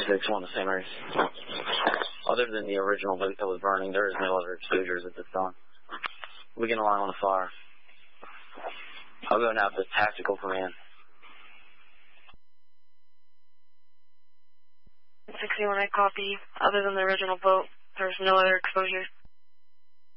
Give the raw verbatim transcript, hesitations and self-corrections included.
six one, the same race. Other than the original boat that was burning, there is no other exposures at this time. We can align on the fire. I'll go now to tactical command. sixty-one, I copy. Other than the original boat, there's no other exposure.